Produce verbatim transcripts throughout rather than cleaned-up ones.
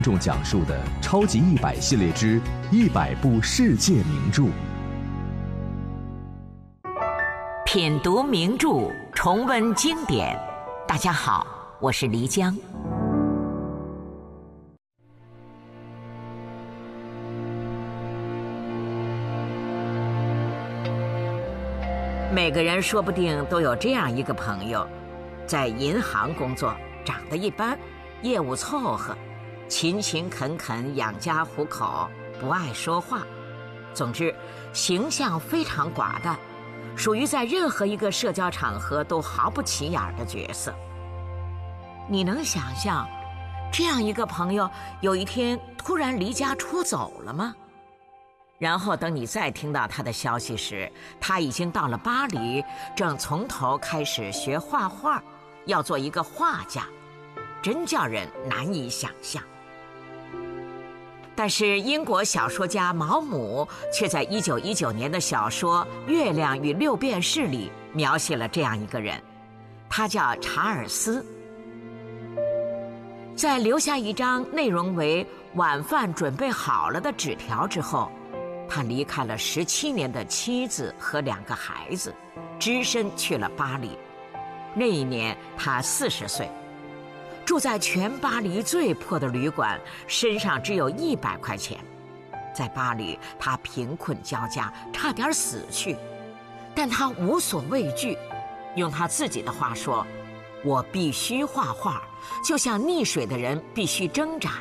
众讲述的超级一百系列之一百部世界名著， 品读名著，重温经典。大家好，我是黎江。每个人说不定都有这样一个朋友，在银行工作，长得一般，业务凑合，勤勤恳恳养家糊口，不爱说话，总之形象非常寡淡，属于在任何一个社交场合都毫不起眼的角色。你能想象这样一个朋友有一天突然离家出走了吗？然后等你再听到他的消息时，他已经到了巴黎，正从头开始学画画，要做一个画家，真叫人难以想象。但是英国小说家毛姆却在一九一九年的小说《月亮与六便士》里描写了这样一个人，他叫查尔斯。在留下一张内容为晚饭准备好了的纸条之后，他离开了十七年的妻子和两个孩子，只身去了巴黎。那一年他四十岁，住在全巴黎最破的旅馆，身上只有一百块钱。在巴黎，他贫困交加，差点死去，但他无所畏惧。用他自己的话说：“我必须画画，就像溺水的人必须挣扎。”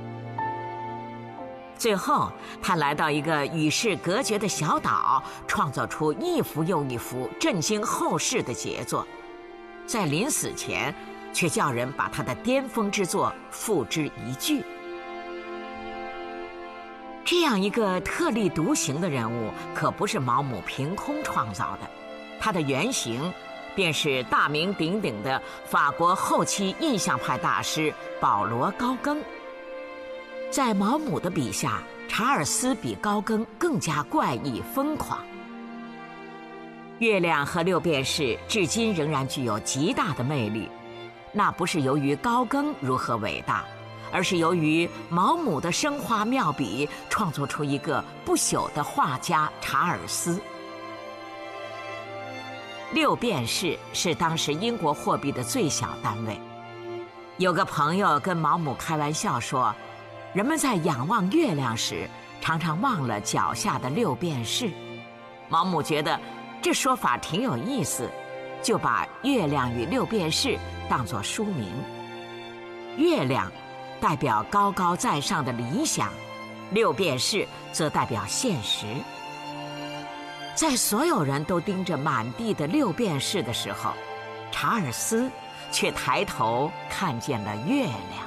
最后，他来到一个与世隔绝的小岛，创造出一幅又一幅震惊后世的杰作。在临死前，却叫人把他的巅峰之作付之一炬。这样一个特立独行的人物，可不是毛姆凭空创造的，他的原型便是大名鼎鼎的法国后期印象派大师保罗·高更。在毛姆的笔下，查尔斯比高更更加怪异疯狂。月亮和六便士至今仍然具有极大的魅力，那不是由于高更如何伟大，而是由于毛姆的生花妙笔创作出一个不朽的画家查尔斯。六便士是当时英国货币的最小单位。有个朋友跟毛姆开玩笑说，人们在仰望月亮时，常常忘了脚下的六便士。毛姆觉得这说法挺有意思，就把《月亮与六便士》当作书名。月亮代表高高在上的理想，六便士则代表现实。在所有人都盯着满地的六便士的时候，查尔斯却抬头看见了月亮。